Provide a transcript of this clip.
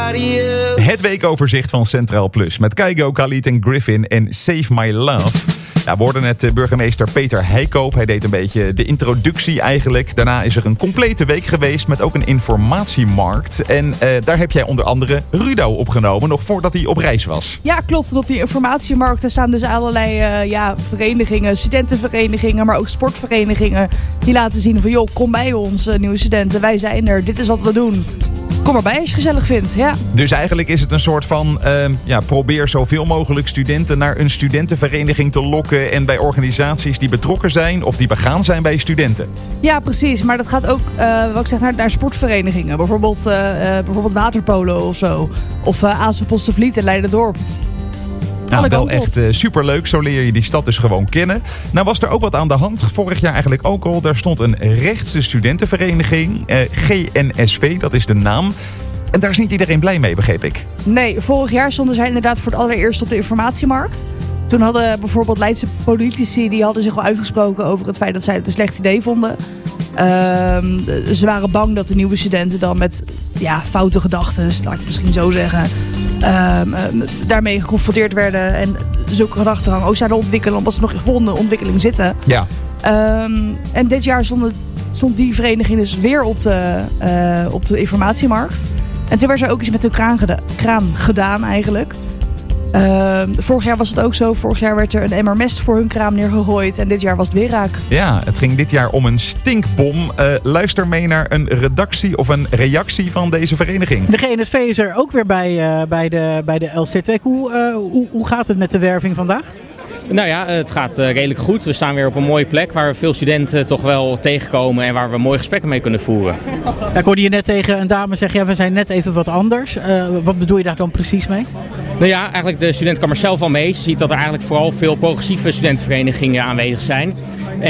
somebody else. Het weekoverzicht van Centraal Plus met Kygo, Khalid en Griffin en Save My Love. Ja, we hoorden net burgemeester Peter Heikoop. Hij deed een beetje de introductie eigenlijk. Daarna is er een complete week geweest met ook een informatiemarkt. En daar heb jij onder andere Rudo opgenomen, nog voordat hij op reis was. Ja, klopt. En op die informatiemarkt staan dus allerlei verenigingen, studentenverenigingen, maar ook sportverenigingen. Die laten zien van, joh, kom bij ons, nieuwe studenten. Wij zijn er. Dit is wat we doen. Kom erbij als je het gezellig vindt, ja. Dus eigenlijk is het een soort van, probeer zoveel mogelijk studenten naar een studentenvereniging te lokken. En bij organisaties die betrokken zijn of die begaan zijn bij studenten. Ja, precies. Maar dat gaat ook, wat ik zeg, naar sportverenigingen. Bijvoorbeeld waterpolo of zo. Of ASO Postervliet en Leiderdorp. Nou, wel echt superleuk. Zo leer je die stad dus gewoon kennen. Nou was er ook wat aan de hand. Vorig jaar eigenlijk ook al. Daar stond een rechtse studentenvereniging. GNSV, dat is de naam. En daar is niet iedereen blij mee, begreep ik. Nee, vorig jaar stonden zij inderdaad voor het allereerst op de informatiemarkt. Toen hadden bijvoorbeeld Leidse politici, die hadden zich al uitgesproken over het feit dat zij het een slecht idee vonden. Ze waren bang dat de nieuwe studenten dan met foute gedachten, laat ik het misschien zo zeggen, daarmee geconfronteerd werden en zulke gedachtengang ook zouden ontwikkelen omdat ze nog in de ontwikkeling zitten. Ja. En dit jaar stond die vereniging dus weer op de informatiemarkt. En toen werd er ook iets met hun kraan gedaan eigenlijk. Vorig jaar was het ook zo. Vorig jaar werd er een emmer mest voor hun kraam neergegooid. En dit jaar was het weer raak. Ja, het ging dit jaar om een stinkbom. Luister mee naar een redactie of een reactie van deze vereniging. De GNSV is er ook weer bij de LC2. Hoe gaat het met de werving vandaag? Nou ja, het gaat redelijk goed. We staan weer op een mooie plek waar we veel studenten toch wel tegenkomen en waar we mooie gesprekken mee kunnen voeren. Ja, ik hoorde je net tegen een dame zeggen, we zijn net even wat anders. Wat bedoel je daar dan precies mee? Nou ja, eigenlijk de student kan er zelf al mee. Je ziet dat er eigenlijk vooral veel progressieve studentenverenigingen aanwezig zijn.